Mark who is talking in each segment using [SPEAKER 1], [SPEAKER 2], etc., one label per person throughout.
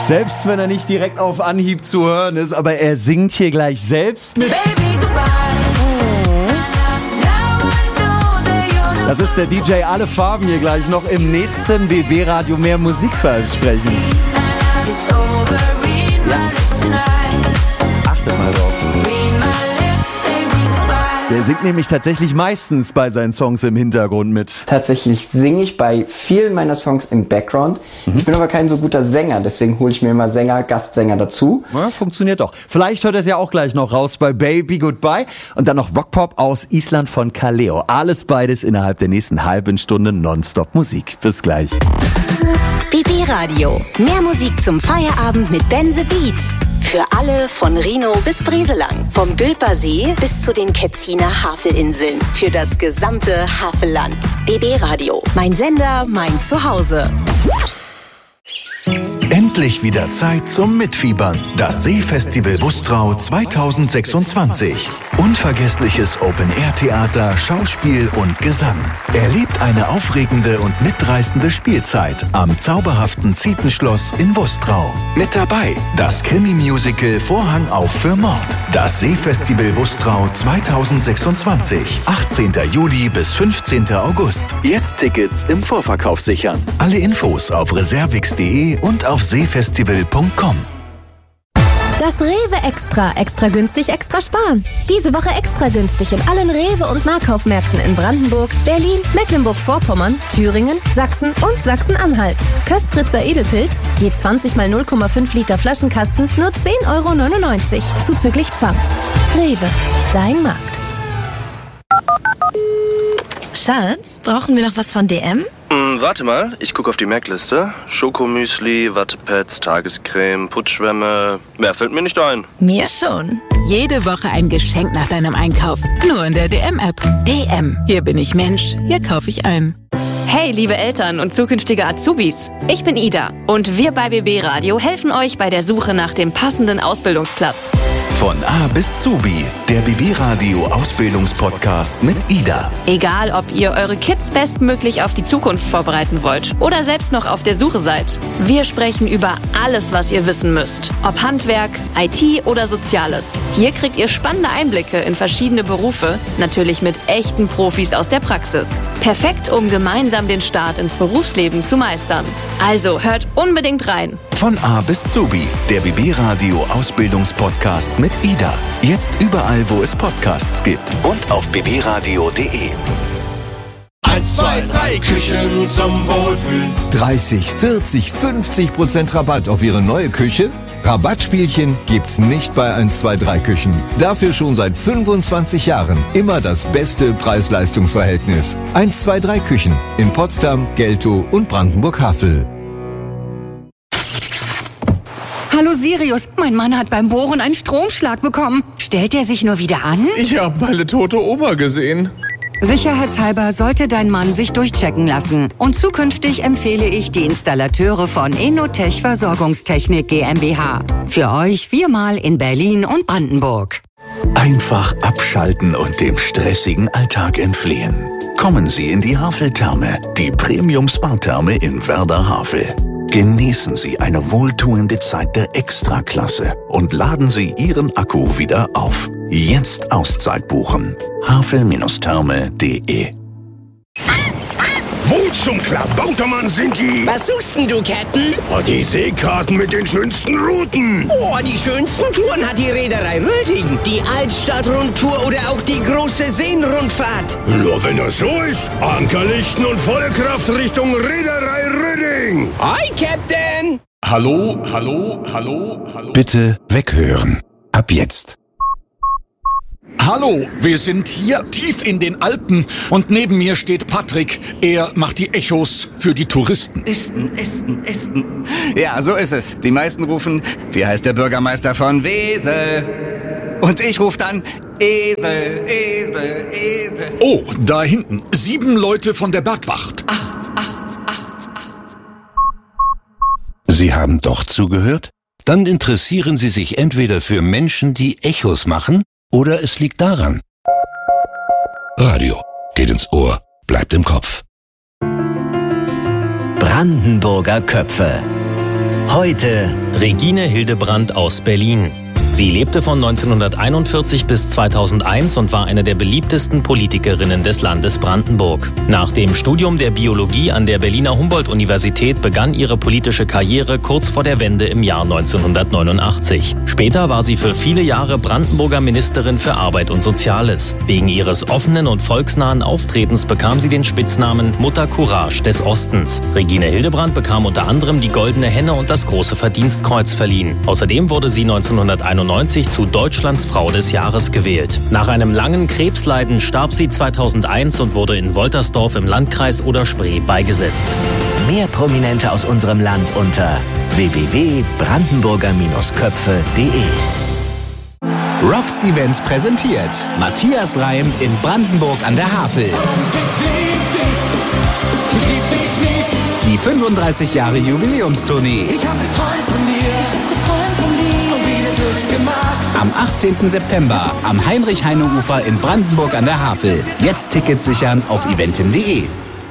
[SPEAKER 1] Selbst wenn er nicht direkt auf Anhieb zu hören ist, aber er singt hier gleich selbst mit.
[SPEAKER 2] Baby, goodbye.
[SPEAKER 1] Das ist der DJ Alle Farben hier gleich noch im nächsten BB-Radio mehr Musik versprechen. Ja. Achtet mal drauf. Der singt nämlich tatsächlich meistens bei seinen Songs im Hintergrund mit.
[SPEAKER 3] Tatsächlich singe ich bei vielen meiner Songs im Background. Ich bin aber kein so guter Sänger, deswegen hole ich mir immer Gastsänger dazu.
[SPEAKER 1] Ja, funktioniert doch. Vielleicht hört er es ja auch gleich noch raus bei Baby Goodbye. Und dann noch Rockpop aus Island von Kaleo. Alles beides innerhalb der nächsten halben Stunde Nonstop Musik. Bis gleich.
[SPEAKER 4] BB-Radio. Mehr Musik zum Feierabend mit Ben the Beat. Für alle von Rhino bis Breselang. Vom Gülpersee bis zu den Ketziner Havelinseln. Für das gesamte Havelland. BB-Radio. Mein Sender, mein Zuhause.
[SPEAKER 5] Endlich wieder Zeit zum Mitfiebern. Das Seefestival Wustrau 2026. Unvergessliches Open-Air-Theater, Schauspiel und Gesang. Erlebt eine aufregende und mitreißende Spielzeit am zauberhaften Zietenschloss in Wustrau. Mit dabei das Krimi-Musical Vorhang auf für Mord. Das Seefestival Wustrau 2026. 18. Juli bis 15. August. Jetzt Tickets im Vorverkauf sichern. Alle Infos auf reservix.de und auf seefestival.com.
[SPEAKER 6] Das Rewe Extra. Extra günstig, extra sparen. Diese Woche extra günstig in allen Rewe- und Nahkaufmärkten in Brandenburg, Berlin, Mecklenburg-Vorpommern, Thüringen, Sachsen und Sachsen-Anhalt. Köstritzer Edelpilz, je 20 mal 0,5 Liter Flaschenkasten, nur 10,99 €, zuzüglich Pfand. Rewe, dein Markt.
[SPEAKER 7] Schatz, brauchen wir noch was von DM?
[SPEAKER 8] Warte mal, ich gucke auf die Merkliste. Schokomüsli, Wattepads, Tagescreme, Putzschwämme. Mehr fällt mir nicht ein.
[SPEAKER 7] Mir schon.
[SPEAKER 9] Jede Woche ein Geschenk nach deinem Einkauf. Nur in der DM-App. DM. Hier bin ich Mensch. Hier kaufe ich ein.
[SPEAKER 10] Hey, liebe Eltern und zukünftige Azubis. Ich bin Ida und wir bei BB Radio helfen euch bei der Suche nach dem passenden Ausbildungsplatz.
[SPEAKER 5] Von A bis Zubi, der BB-Radio Ausbildungspodcast mit Ida.
[SPEAKER 10] Egal, ob ihr eure Kids bestmöglich auf die Zukunft vorbereiten wollt oder selbst noch auf der Suche seid. Wir sprechen über alles, was ihr wissen müsst. Ob Handwerk, IT oder Soziales. Hier kriegt ihr spannende Einblicke in verschiedene Berufe, natürlich mit echten Profis aus der Praxis. Perfekt, um gemeinsam den Start ins Berufsleben zu meistern. Also hört unbedingt rein.
[SPEAKER 5] Von A bis Zubi, der BB-Radio Ausbildungspodcast mit Ida. Jetzt überall, wo es Podcasts gibt und auf bbradio.de.
[SPEAKER 11] 1, 2, 3 Küchen zum Wohlfühlen.
[SPEAKER 12] 30, 40, 50% Rabatt auf Ihre neue Küche? Rabattspielchen gibt's nicht bei 1, 2, 3 Küchen. Dafür schon seit 25 Jahren immer das beste Preis-Leistungs-Verhältnis. 1, 2, 3 Küchen in Potsdam, Geltow und Brandenburg-Havel.
[SPEAKER 13] Hallo Sirius, mein Mann hat beim Bohren einen Stromschlag bekommen. Stellt er sich nur wieder an?
[SPEAKER 14] Ich habe meine tote Oma gesehen.
[SPEAKER 13] Sicherheitshalber sollte dein Mann sich durchchecken lassen. Und zukünftig empfehle ich die Installateure von Enotech Versorgungstechnik GmbH. Für euch 4-mal in Berlin und Brandenburg.
[SPEAKER 5] Einfach abschalten und dem stressigen Alltag entfliehen. Kommen Sie in die Haveltherme, die Premium-Spa-Therme in Werder Havel. Genießen Sie eine wohltuende Zeit der Extraklasse und laden Sie Ihren Akku wieder auf. Jetzt Auszeit buchen. havel-therme.de.
[SPEAKER 11] Wo zum Klabautermann sind die?
[SPEAKER 15] Was suchst denn du, Captain?
[SPEAKER 11] Oh, die Seekarten mit den schönsten Routen.
[SPEAKER 15] Oh, die schönsten Touren hat die Reederei Röding. Die Altstadt-Rundtour oder auch die große Seenrundfahrt.
[SPEAKER 11] Nur wenn das so ist, Ankerlichten und volle Kraft Richtung Reederei Röding.
[SPEAKER 15] Hi, Captain.
[SPEAKER 11] Hallo, hallo, hallo, hallo.
[SPEAKER 5] Bitte weghören. Ab jetzt.
[SPEAKER 16] Hallo, wir sind hier tief in den Alpen und neben mir steht Patrick. Er macht die Echos für die Touristen.
[SPEAKER 17] Esten. Ja, so ist es. Die meisten rufen, wie heißt der Bürgermeister von Wesel? Und ich rufe dann, Esel.
[SPEAKER 16] Oh, da hinten, 7 Leute von der Bergwacht.
[SPEAKER 17] 8.
[SPEAKER 18] Sie haben doch zugehört? Dann interessieren Sie sich entweder für Menschen, die Echos machen, oder es liegt daran. Radio geht ins Ohr, bleibt im Kopf.
[SPEAKER 19] Brandenburger Köpfe.
[SPEAKER 2] Heute Regine Hildebrandt aus Berlin. Sie lebte von 1941 bis 2001 und war eine der beliebtesten Politikerinnen des Landes Brandenburg. Nach dem Studium der Biologie an der Berliner Humboldt-Universität begann ihre politische Karriere kurz vor der Wende im Jahr 1989. Später war sie für viele Jahre Brandenburger Ministerin für Arbeit und Soziales. Wegen ihres offenen und volksnahen Auftretens bekam sie den Spitznamen Mutter Courage des Ostens. Regine Hildebrandt bekam unter anderem die Goldene Henne und das Große Verdienstkreuz verliehen. Außerdem wurde sie 1991 zu Deutschlands Frau des Jahres gewählt. Nach einem langen Krebsleiden starb sie 2001 und wurde in Woltersdorf im Landkreis Oder-Spree beigesetzt.
[SPEAKER 19] Mehr Prominente aus unserem Land unter www.brandenburger-köpfe.de.
[SPEAKER 20] Rocks Events präsentiert Matthias Reim in Brandenburg an der Havel. Die 35 Jahre Jubiläumstournee. Am 18. September am Heinrich-Heine-Ufer in Brandenburg an der Havel. Jetzt Tickets sichern auf eventim.de.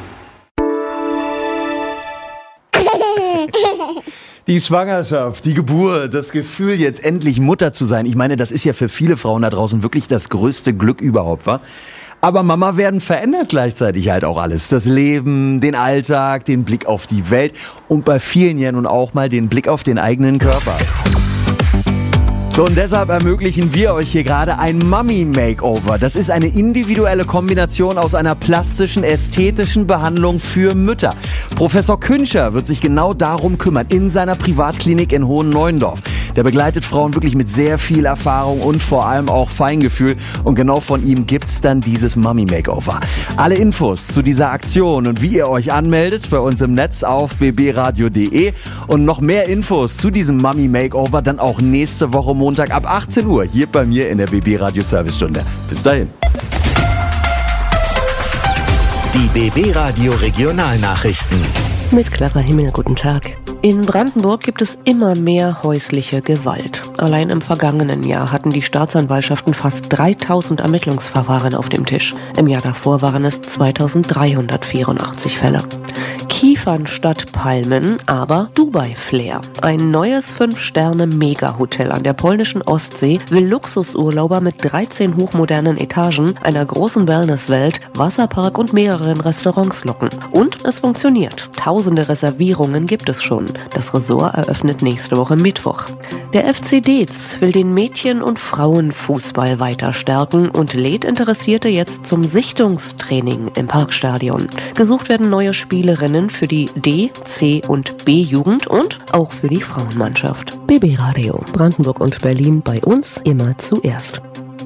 [SPEAKER 1] Die Schwangerschaft, die Geburt, das Gefühl, jetzt endlich Mutter zu sein. Ich meine, das ist ja für viele Frauen da draußen wirklich das größte Glück überhaupt, wa? Aber Mama werden verändert gleichzeitig halt auch alles. Das Leben, den Alltag, den Blick auf die Welt und bei vielen ja nun auch mal den Blick auf den eigenen Körper. So, und deshalb ermöglichen wir euch hier gerade ein Mummy-Makeover. Das ist eine individuelle Kombination aus einer plastischen, ästhetischen Behandlung für Mütter. Professor Künscher wird sich genau darum kümmern in seiner Privatklinik in Hohenneuendorf. Der begleitet Frauen wirklich mit sehr viel Erfahrung und vor allem auch Feingefühl. Und genau von ihm gibt's dann dieses Mummy-Makeover. Alle Infos zu dieser Aktion und wie ihr euch anmeldet bei uns im Netz auf bbradio.de. Und noch mehr Infos zu diesem Mummy-Makeover dann auch nächste Woche Montag ab 18 Uhr hier bei mir in der BB Radio Servicestunde. Bis dahin.
[SPEAKER 20] Die BB Radio Regionalnachrichten.
[SPEAKER 21] Mit Clara Himmel, guten Tag. In Brandenburg gibt es immer mehr häusliche Gewalt. Allein im vergangenen Jahr hatten die Staatsanwaltschaften fast 3000 Ermittlungsverfahren auf dem Tisch. Im Jahr davor waren es 2384 Fälle. Kiefern statt Palmen, aber Dubai-Flair. Ein neues 5-Sterne-Mega-Hotel an der polnischen Ostsee will Luxusurlauber mit 13 hochmodernen Etagen, einer großen Wellnesswelt, Wasserpark und mehreren Restaurants locken. Und es funktioniert. Tausende Reservierungen gibt es schon. Das Ressort eröffnet nächste Woche Mittwoch. Der FC Dez will den Mädchen- und Frauenfußball weiter stärken und lädt Interessierte jetzt zum Sichtungstraining im Parkstadion. Gesucht werden neue Spielerinnen für die D-, C- und B-Jugend und auch für die Frauenmannschaft. BB Radio, Brandenburg und Berlin, bei uns immer zuerst.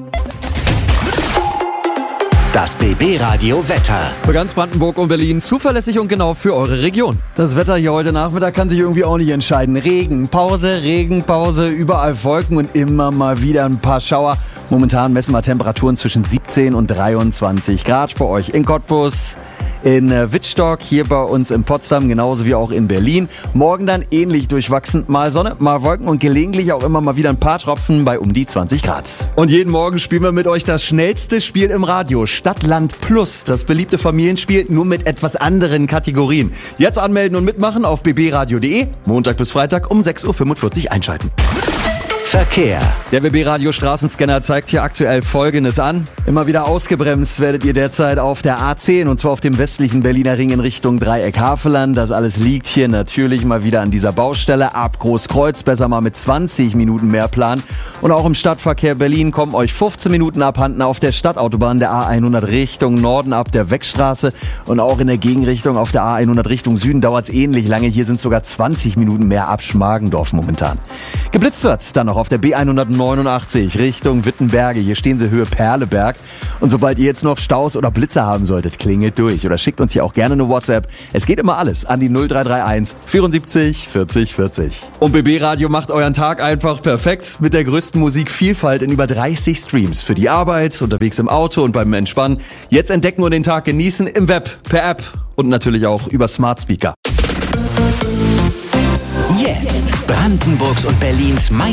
[SPEAKER 20] Das BB Radio Wetter.
[SPEAKER 1] Für ganz Brandenburg und Berlin zuverlässig und genau für eure Region. Das Wetter hier heute Nachmittag kann sich irgendwie auch nicht entscheiden. Regenpause, überall Wolken und immer mal wieder ein paar Schauer. Momentan messen wir Temperaturen zwischen 17 und 23 Grad bei euch in Cottbus, in Wittstock, hier bei uns in Potsdam, genauso wie auch in Berlin. Morgen dann ähnlich durchwachsen, mal Sonne, mal Wolken und gelegentlich auch immer mal wieder ein paar Tropfen bei um die 20 Grad. Und jeden Morgen spielen wir mit euch das schnellste Spiel im Radio, Stadt, Land Plus, das beliebte Familienspiel, nur mit etwas anderen Kategorien. Jetzt anmelden und mitmachen auf bbradio.de, Montag bis Freitag um 6.45 Uhr einschalten.
[SPEAKER 20] Verkehr.
[SPEAKER 1] Der BB Radio Straßenscanner zeigt hier aktuell Folgendes an. Immer wieder ausgebremst werdet ihr derzeit auf der A10 und zwar auf dem westlichen Berliner Ring in Richtung Dreieck Havelland. Das alles liegt hier natürlich mal wieder an dieser Baustelle ab Großkreuz. Besser mal mit 20 Minuten mehr planen. Und auch im Stadtverkehr Berlin kommen euch 15 Minuten abhanden auf der Stadtautobahn der A100 Richtung Norden ab der Weckstraße. Und auch in der Gegenrichtung auf der A100 Richtung Süden dauert es ähnlich lange. Hier sind sogar 20 Minuten mehr ab Schmargendorf momentan. Geblitzt wird dann noch auf der B189 Richtung Wittenberge. Hier stehen sie Höhe Perleberg. Und sobald ihr jetzt noch Staus oder Blitze haben solltet, klingelt durch oder schickt uns hier auch gerne eine WhatsApp. Es geht immer alles an die 0331 74 40 40. Und BB Radio macht euren Tag einfach perfekt mit der größten Musikvielfalt in über 30 Streams. Für die Arbeit, unterwegs im Auto und beim Entspannen. Jetzt entdecken und den Tag genießen im Web, per App und natürlich auch über Smart Speaker.
[SPEAKER 20] Jetzt Brandenburgs und Berlins